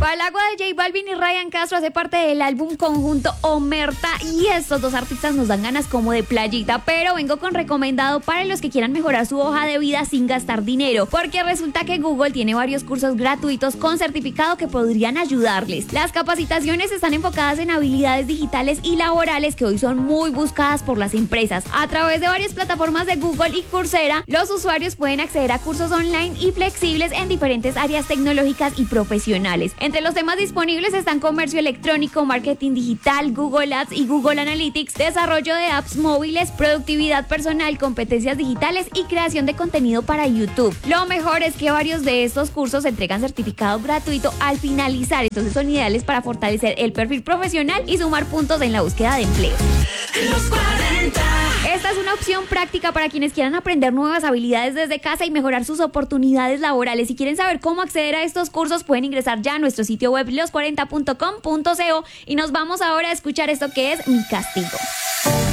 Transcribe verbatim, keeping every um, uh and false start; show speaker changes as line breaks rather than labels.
Balagua de J Balvin y Ryan Castro hace parte del álbum conjunto Omerta y estos dos artistas nos dan ganas como de playita, pero vengo con recomendado para los que quieran mejorar su hoja de vida sin gastar dinero, porque resulta que Google tiene varios cursos gratuitos con certificado que podrían ayudarles. Las capacitaciones están enfocadas en habilidades digitales y laborales que hoy son muy buscadas por las empresas. A través de varias plataformas de Google y Coursera, los usuarios pueden acceder a cursos online y flexibles en diferentes áreas tecnológicas y profesionales. Entre los temas disponibles están comercio electrónico, marketing digital, Google Ads y Google Analytics, desarrollo de apps móviles, productividad personal, competencias digitales y creación de contenido para YouTube. Lo mejor es que varios de estos cursos entregan certificado gratuito al finalizar, entonces son ideales para fortalecer el perfil profesional y sumar puntos en la búsqueda de empleo.
Los cuarenta.
Esta es una opción práctica para quienes quieran aprender nuevas habilidades desde casa y mejorar sus oportunidades laborales. Si quieren saber cómo acceder a estos cursos, pueden ingresar ya a nuestro sitio web los cuarenta punto com punto co y nos vamos ahora a escuchar esto que es Mi Castigo.